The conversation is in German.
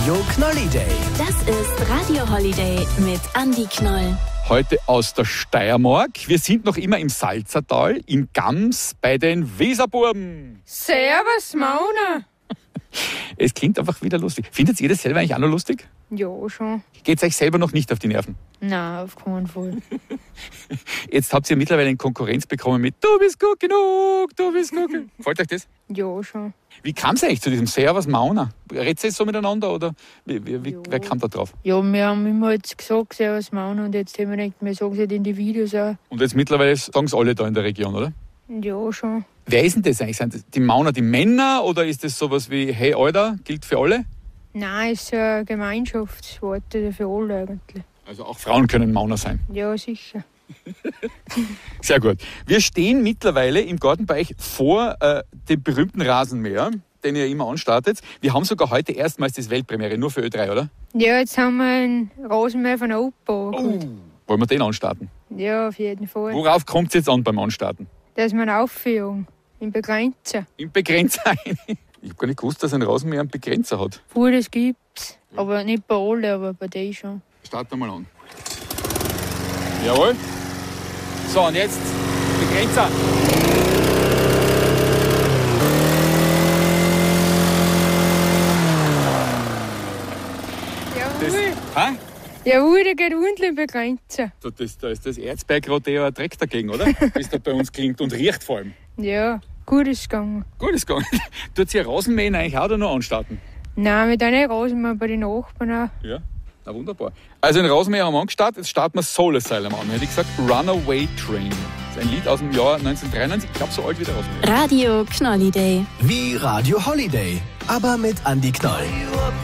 Radio Knolliday. Das ist Radio Holiday mit Andi Knoll. Heute aus der Steiermark. Wir sind noch immer im Salzertal, in Gams, bei den Weserburben. Servus, Mauna. Es klingt einfach wieder lustig. Findet ihr das selber eigentlich auch noch lustig? Ja, schon. Geht's euch selber noch nicht auf die Nerven? Nein, auf keinen Fall. Jetzt habt ihr mittlerweile eine Konkurrenz bekommen mit Du bist gut genug, du bist gut genug. Gefällt euch das? Ja, schon. Wie kam es eigentlich zu diesem Servus Mauna? Redet ihr so miteinander oder wer kam da drauf? Ja, wir haben immer jetzt gesagt, Servus, Mauna, und jetzt haben wir gedacht, wir sagen es halt in die Videos auch. Und jetzt mittlerweile sagen es alle da in der Region, oder? Ja, schon. Wer ist denn das eigentlich? Sind das die Mauner die Männer oder ist das sowas wie Hey Alter, gilt für alle? Nein, es ist ein Gemeinschaftswort für alle eigentlich. Also auch Frauen können Mauner sein. Ja, sicher. Sehr gut. Wir stehen mittlerweile im Garten bei euch vor dem berühmten Rasenmäher, den ihr immer anstartet. Wir haben sogar heute erstmals das Weltpremiere, nur für Ö3, oder? Ja, jetzt haben wir einen Rasenmäher von der Opa. Wollen wir den anstarten? Ja, auf jeden Fall. Worauf kommt es jetzt an beim Anstarten? Das ist meine Aufführung. Im Begrenzer. Im Begrenzer. Ich habe gar nicht gewusst, dass ein Rasenmäher einen Begrenzer hat. Das gibt's. Aber nicht bei allen, aber bei denen schon. Starten wir mal an. Jawohl. So, und jetzt Begrenzer. Jawohl. Jawohl, der geht ordentlich Begrenzer. Da ist das Erzberg gerade eher ein Dreck dagegen, oder? Wie es da bei uns klingt und riecht vor allem. Ja, gut ist gegangen. Gut ist gegangen. Tut ihr Rasenmähen eigentlich auch oder noch anstarten? Nein, mit einer Rasenmäher bei den Nachbarn auch. Ja, na wunderbar. Also den Rasenmäher haben wir angestartet, jetzt starten wir Soul Asylum an. Hätte ich gesagt, Runaway Train. Das ist ein Lied aus dem Jahr 1993, ich glaube so alt wie der Rasenmäher. Radio Knolliday. Wie Radio Holiday, aber mit Andi Knoll.